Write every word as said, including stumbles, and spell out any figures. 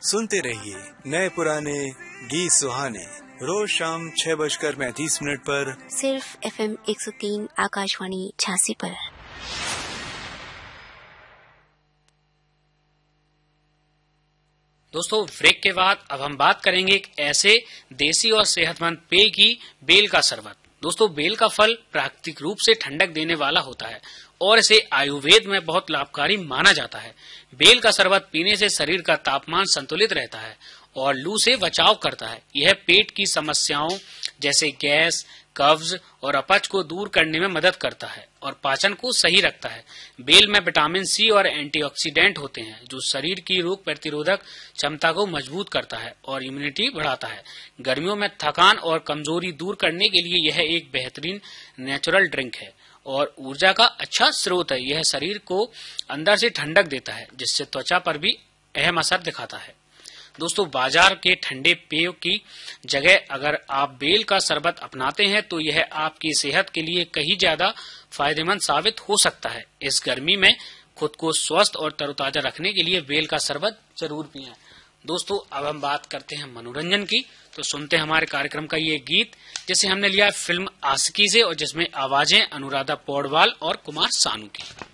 सुनते रहिए नए पुराने गीत सुहाने रोज शाम छह बजकर पैंतीस मिनट पर सिर्फ एफ एम एक सौ तीन आकाशवाणी झांसी पर। दोस्तों, ब्रेक के बाद अब हम बात करेंगे एक ऐसे देसी और सेहतमंद पेय की, बेल का शरबत। दोस्तों, बेल का फल प्राकृतिक रूप से ठंडक देने वाला होता है और इसे आयुर्वेद में बहुत लाभकारी माना जाता है। बेल का शरबत पीने से शरीर का तापमान संतुलित रहता है और लू से बचाव करता है। यह पेट की समस्याओं जैसे गैस, कब्ज और अपच को दूर करने में मदद करता है और पाचन को सही रखता है। बेल में विटामिन सी और एंटीऑक्सीडेंट होते हैं जो शरीर की रोग प्रतिरोधक क्षमता को मजबूत करता है और इम्यूनिटी बढ़ाता है। गर्मियों में थकान और कमजोरी दूर करने के लिए यह एक बेहतरीन नेचुरल ड्रिंक है और ऊर्जा का अच्छा स्रोत है। यह शरीर को अंदर से ठंडक देता है जिससे त्वचा पर भी अहम असर दिखाता है। दोस्तों, बाजार के ठंडे पेय की जगह अगर आप बेल का शरबत अपनाते हैं तो यह आपकी सेहत के लिए कहीं ज्यादा फायदेमंद साबित हो सकता है। इस गर्मी में खुद को स्वस्थ और तरोताजा रखने के लिए बेल का शरबत जरूर पिएं। दोस्तों, अब हम बात करते हैं मनोरंजन की, तो सुनते हैं हमारे कार्यक्रम का ये गीत जिसे हमने लिया फिल्म आशिकी से और जिसमें आवाजें अनुराधा पौडवाल और कुमार सानू की।